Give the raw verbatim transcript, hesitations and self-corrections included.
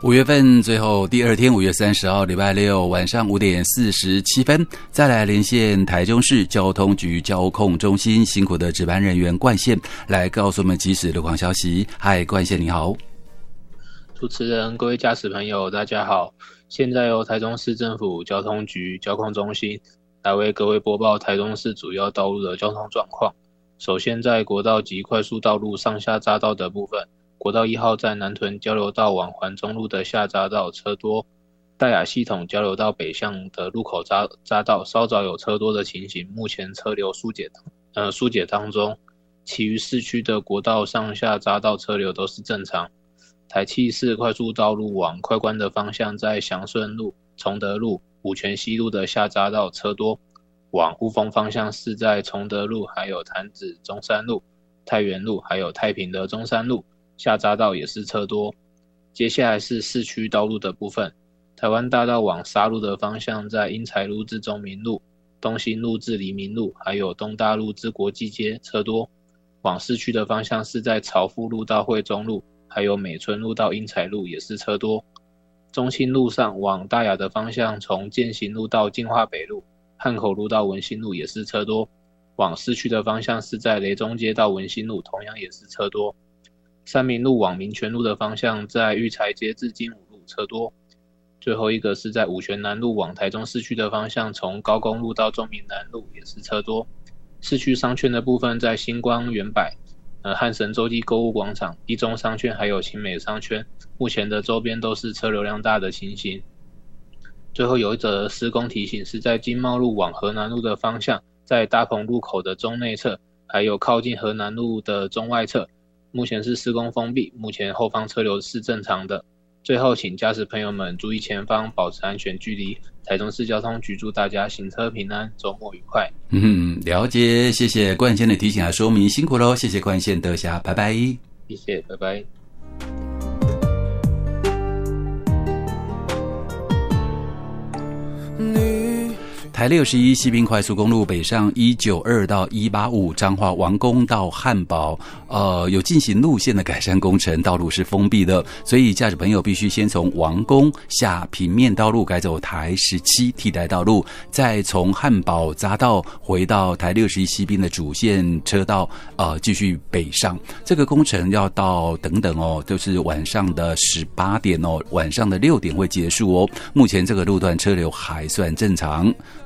五月份最后第二天，五月三十号礼拜六晚上五点四十七分，再来连线台中市交通局交控中心辛苦的值班人员冠宪来告诉我们即时路况消息。嗨，冠宪你好。 主持人、各位驾驶朋友大家好，现在由台中市政府交通局交控中心来为各位播报台中市主要道路的交通状况。首先在国道及快速道路上下匝道的部分，国道一号在南屯交流道往环中路的下匝道车多，大雅系统交流道北向的路口匝匝道稍早有车多的情形，目前车流疏解呃疏解当中，其余市区的国道上下匝道车流都是正常。台七四快速道路往快关的方向，在祥顺路、崇德路、五权西路的下匝道车多，往雾峰方向是在崇德路、还有潭子中山路、太原路、还有太平的中山路下匝道也是车多。接下来是市区道路的部分，台湾大道往沙路的方向，在英才路至中民路、东兴路至黎明路，还有东大路至国际街车多。往市区的方向是在朝富路到惠中路，还有美村路到英才路也是车多。中清路上往大雅的方向，从建行路到金华北路、汉口路到文心路也是车多。往市区的方向是在雷中街到文心路，同样也是车多。三民路往民权路的方向，在育才街至金武路车多。最后一个是在五权南路往台中市区的方向，从高公路到中民南路也是车多。市区商圈的部分，在星光远百、呃汉神洲际购物广场、一中商圈还有勤美商圈，目前的周边都是车流量大的情形。最后有一则施工提醒，是在经贸路往河南路的方向，在大鹏路口的中内侧，还有靠近河南路的中外侧，目前是施工封闭，目前后方车流是正常的。最后请驾驶朋友们注意前方，保持安全距离。台中市交通局祝大家行车平安，周末愉快。 嗯，了解，谢谢冠宪的提醒和说明，辛苦咯，谢谢冠宪德霞，拜拜。 谢谢，拜拜。 台六十一西滨快速公路北上一九二到一八五彰化王宫到汉堡，呃，有进行路线的改善工程，道路是封闭的，所以驾驶朋友必须先从王宫下平面道路改走台十七替代道路，再从汉堡匝道回到台六十一西滨的主线车道，呃，继续北上。这个工程要到等等哦，就是晚上的十八点哦，晚上的六点会结束哦。目前这个路段车流还算正常。